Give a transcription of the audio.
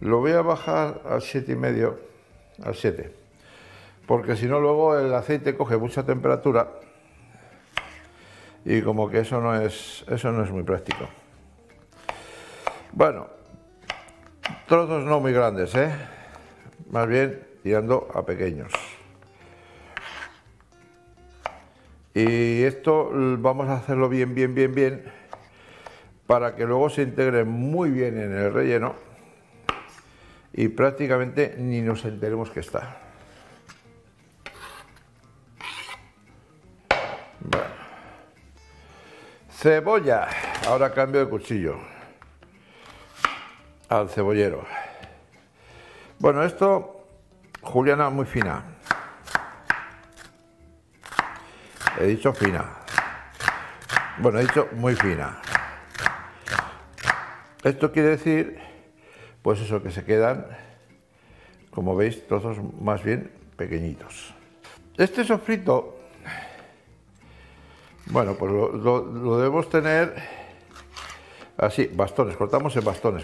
Lo voy a bajar al 7,5, al 7, porque si no luego el aceite coge mucha temperatura y como que eso no es muy práctico. Bueno, trozos no muy grandes, más bien tirando a pequeños. Y esto vamos a hacerlo bien, para que luego se integre muy bien en el relleno y prácticamente ni nos enteremos que está. Bueno. Cebolla. Ahora cambio de cuchillo al cebollero. Bueno, esto, juliana muy fina. He dicho fina. Bueno, he dicho muy fina. Esto quiere decir, pues eso, que se quedan, como veis, trozos más bien pequeñitos. Este sofrito, bueno, pues lo debemos tener así, bastones, cortamos en bastones,